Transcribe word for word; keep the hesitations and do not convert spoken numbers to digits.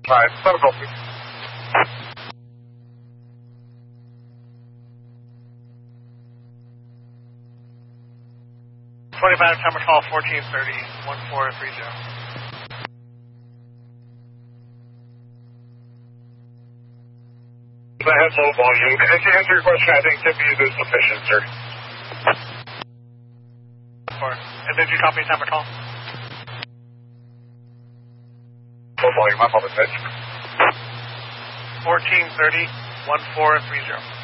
Alright, let him go, please. twenty-five, timer call fourteen thirty, one four three zero. I have low volume. To answer your question, I think Tippy's is sufficient, sir. And did you copy timer call? Low volume, I apologize. fourteen thirty, one four three zero.